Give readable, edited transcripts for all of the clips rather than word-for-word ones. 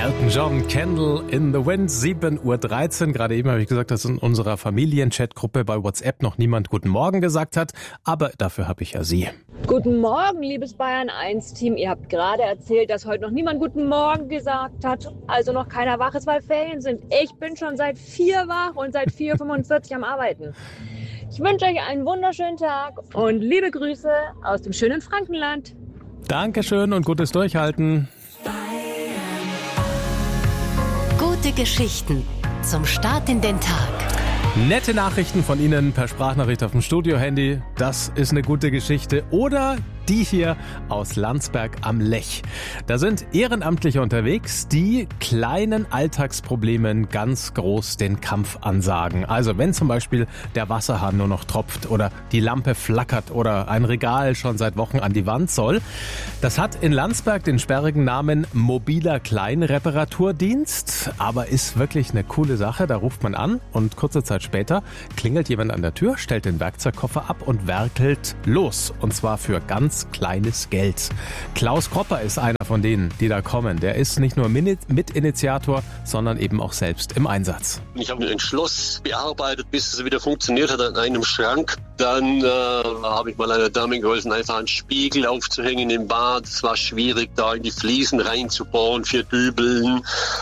Elton John, Candle in the Wind, 7:13 Uhr. Gerade eben habe ich gesagt, dass in unserer Familienchat-Gruppe bei WhatsApp noch niemand Guten Morgen gesagt hat. Aber dafür habe ich ja Sie. Guten Morgen, liebes Bayern 1-Team. Ihr habt gerade erzählt, dass heute noch niemand Guten Morgen gesagt hat. Also noch keiner wach ist, weil Ferien sind. Ich bin schon seit 4 wach und seit 4:45 am Arbeiten. Ich wünsche euch einen wunderschönen Tag und liebe Grüße aus dem schönen Frankenland. Dankeschön und gutes Durchhalten. Gute Geschichten zum Start in den Tag. Nette Nachrichten von Ihnen per Sprachnachricht auf dem Studio-Handy. Das ist eine gute Geschichte. Oder die hier aus Landsberg am Lech. Da sind Ehrenamtliche unterwegs, die kleinen Alltagsproblemen ganz groß den Kampf ansagen. Also wenn zum Beispiel der Wasserhahn nur noch tropft oder die Lampe flackert oder ein Regal schon seit Wochen an die Wand soll. Das hat in Landsberg den sperrigen Namen Mobiler Kleinreparaturdienst, aber ist wirklich eine coole Sache. Da ruft man an und kurze Zeit später klingelt jemand an der Tür, stellt den Werkzeugkoffer ab und werkelt los. Und zwar für ganz kleines Geld. Klaus Kropper ist einer von denen, die da kommen. Der ist nicht nur Mitinitiator, sondern eben auch selbst im Einsatz. Ich habe ein Schloss bearbeitet, bis es wieder funktioniert hat an einem Schrank. Dann habe ich mal einer Dame geholfen, einfach einen Spiegel aufzuhängen im Bad. Es war schwierig, da in die Fliesen reinzubohren für Dübeln.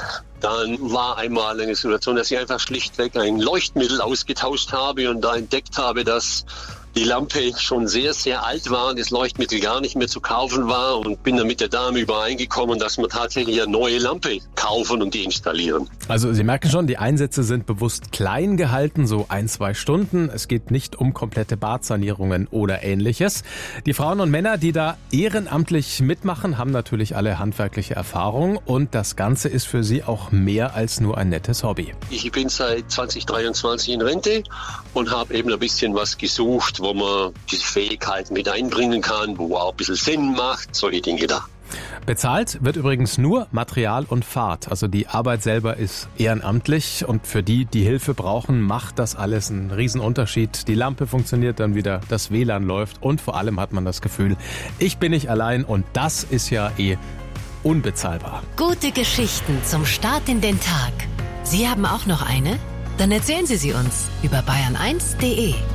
Dann war einmal eine Situation, dass ich einfach schlichtweg ein Leuchtmittel ausgetauscht habe und da entdeckt habe, dass die Lampe schon sehr, sehr alt war und das Leuchtmittel gar nicht mehr zu kaufen war und bin dann mit der Dame übereingekommen, dass wir tatsächlich eine neue Lampe kaufen und die installieren. Also Sie merken schon, die Einsätze sind bewusst klein gehalten, so 1-2 Stunden. Es geht nicht um komplette Badsanierungen oder Ähnliches. Die Frauen und Männer, die da ehrenamtlich mitmachen, haben natürlich alle handwerkliche Erfahrung und das Ganze ist für sie auch mehr als nur ein nettes Hobby. Ich bin seit 2023 in Rente und habe eben ein bisschen was gesucht, wo man diese Fähigkeiten mit einbringen kann, wo auch ein bisschen Sinn macht, solche Dinge da. Bezahlt wird übrigens nur Material und Fahrt. Also die Arbeit selber ist ehrenamtlich und für die, die Hilfe brauchen, macht das alles einen Riesenunterschied. Die Lampe funktioniert dann wieder, das WLAN läuft und vor allem hat man das Gefühl, ich bin nicht allein und das ist ja unbezahlbar. Gute Geschichten zum Start in den Tag. Sie haben auch noch eine? Dann erzählen Sie sie uns über bayern1.de.